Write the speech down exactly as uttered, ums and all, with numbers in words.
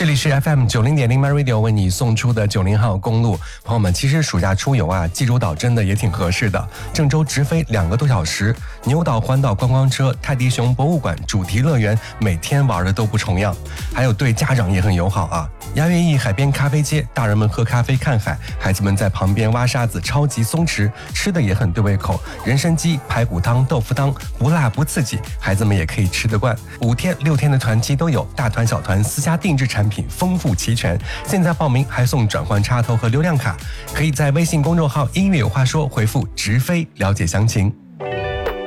这里是 F M 九零点零 My Radio 为你送出的九零号公路。朋友们，其实暑假出游啊，济州岛真的也挺合适的。郑州直飞两个多小时，牛岛环岛观光车、泰迪熊博物馆、主题乐园，每天玩的都不重样。还有对家长也很友好啊。雅悦驿海边咖啡街，大人们喝咖啡看海，孩子们在旁边挖沙子，超级松弛，吃的也很对胃口。人参鸡、排骨汤、豆腐汤，不辣不刺激，孩子们也可以吃得惯。五天六天的团期都有，大团小团私家定制产品丰富齐全。现在报名还送转换插头和流量卡，可以在微信公众号音乐有话说回复直飞了解详情。